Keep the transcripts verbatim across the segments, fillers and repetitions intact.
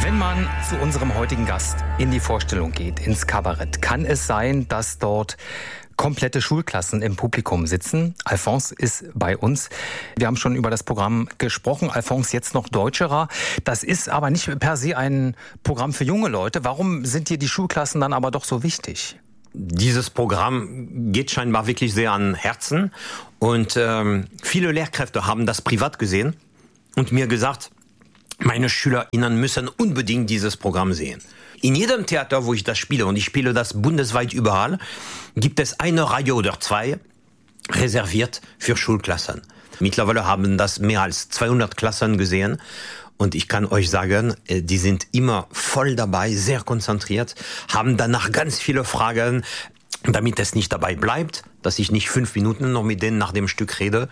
Wenn man zu unserem heutigen Gast in die Vorstellung geht, ins Kabarett, kann es sein, dass dort komplette Schulklassen im Publikum sitzen. Alphonse ist bei uns. Wir haben schon über das Programm gesprochen. Alphonse, jetzt noch Deutscherer. Das ist aber nicht per se ein Programm für junge Leute. Warum sind dir die Schulklassen dann aber doch so wichtig? Dieses Programm geht scheinbar wirklich sehr an Herzen. Und ähm, viele Lehrkräfte haben das privat gesehen und mir gesagt, meine SchülerInnen müssen unbedingt dieses Programm sehen. In jedem Theater, wo ich das spiele, und ich spiele das bundesweit überall, gibt es eine Reihe oder zwei reserviert für Schulklassen. Mittlerweile haben das mehr als zweihundert Klassen gesehen. Und ich kann euch sagen, die sind immer voll dabei, sehr konzentriert, haben danach ganz viele Fragen, damit es nicht dabei bleibt, dass ich nicht fünf Minuten noch mit denen nach dem Stück rede.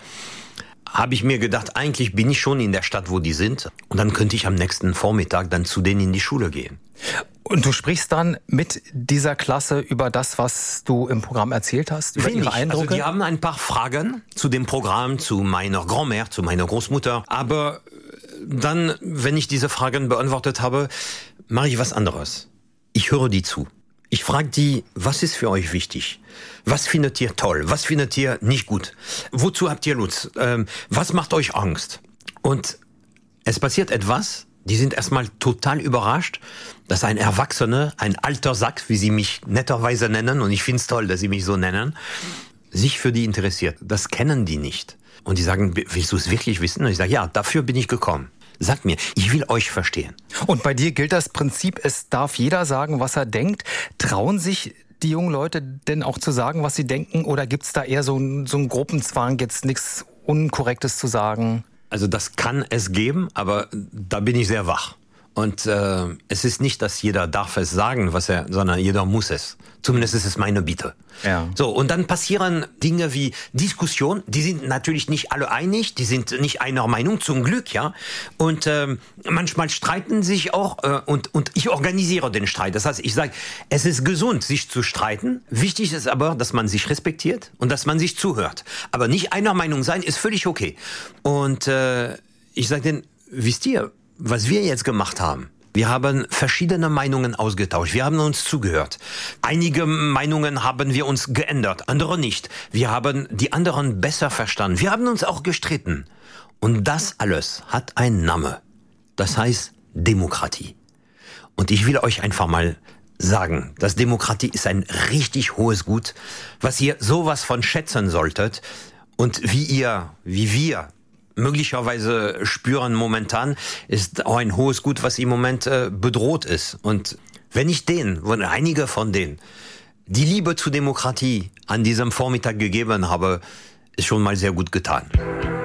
Habe ich mir gedacht, eigentlich bin ich schon in der Stadt, wo die sind. Und dann könnte ich am nächsten Vormittag dann zu denen in die Schule gehen. Und du sprichst dann mit dieser Klasse über das, was du im Programm erzählt hast, über Wenig. ihre Eindrücke? Also die haben ein paar Fragen zu dem Programm, zu meiner Grand-Mère, zu meiner Großmutter. Aber dann, wenn ich diese Fragen beantwortet habe, mache ich was anderes. Ich höre die zu. Ich frage die, was ist für euch wichtig? Was findet ihr toll? Was findet ihr nicht gut? Wozu habt ihr Lust? Ähm, was macht euch Angst? Und es passiert etwas, die sind erstmal total überrascht, dass ein Erwachsener, ein alter Sack, wie sie mich netterweise nennen, und ich finde es toll, dass sie mich so nennen, sich für die interessiert. Das kennen die nicht. Und die sagen, willst du es wirklich wissen? Und ich sage, ja, dafür bin ich gekommen. Sagt mir, ich will euch verstehen. Und bei dir gilt das Prinzip, es darf jeder sagen, was er denkt. Trauen sich die jungen Leute denn auch zu sagen, was sie denken? Oder gibt es da eher so, so einen Gruppenzwang, jetzt nichts Unkorrektes zu sagen? Also das kann es geben, aber da bin ich sehr wach. Und äh, es ist nicht, dass jeder darf es sagen, was er, sondern jeder muss es. Zumindest ist es meine Bitte. Ja. So, und dann passieren Dinge wie Diskussion. Die sind natürlich nicht alle einig, die sind nicht einer Meinung, zum Glück, ja. Und äh, manchmal streiten sich auch äh, und und ich organisiere den Streit. Das heißt, ich sage, es ist gesund, sich zu streiten. Wichtig ist aber, dass man sich respektiert und dass man sich zuhört. Aber nicht einer Meinung sein ist völlig okay. Und äh, ich sage denen, wisst ihr, was wir jetzt gemacht haben? Wir haben verschiedene Meinungen ausgetauscht. Wir haben uns zugehört. Einige Meinungen haben wir uns geändert, andere nicht. Wir haben die anderen besser verstanden. Wir haben uns auch gestritten. Und das alles hat einen Namen. Das heißt Demokratie. Und ich will euch einfach mal sagen, dass Demokratie ist ein richtig hohes Gut, was ihr sowas von schätzen solltet. Und wie ihr, wie wir möglicherweise spüren momentan, ist auch ein hohes Gut, was im Moment äh, bedroht ist. Und wenn ich denen, oder einige von denen, die Liebe zur Demokratie an diesem Vormittag gegeben habe, ist schon mal sehr gut getan.